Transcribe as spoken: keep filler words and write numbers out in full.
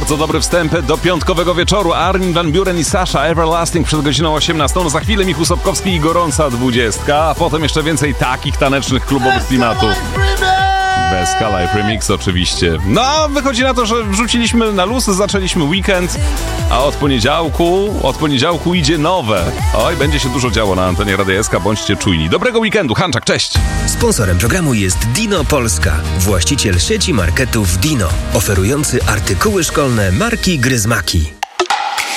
Bardzo dobry wstęp do piątkowego wieczoru. Armin van Buuren i Sasha Everlasting przed godziną osiemnastą. No za chwilę Michał Sobkowski i gorąca dwudziestka, a potem jeszcze więcej takich tanecznych klubowych klimatów. Bez Live Remix oczywiście. No, wychodzi na to, że wrzuciliśmy na luz, zaczęliśmy weekend, a od poniedziałku, od poniedziałku idzie nowe. Oj, będzie się dużo działo na antenie Radia S K, bądźcie czujni. Dobrego weekendu, Hanczak, cześć! Sponsorem programu jest Dino Polska, właściciel sieci marketów Dino, oferujący artykuły szkolne marki Gryzmaki.